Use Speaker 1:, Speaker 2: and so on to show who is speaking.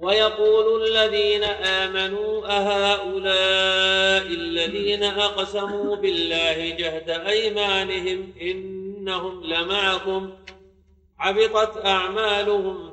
Speaker 1: ويقول الذين آمنوا أهؤلاء الذين أقسموا بالله جهد أيمانهم إنهم لمعكم حبطت أعمالهم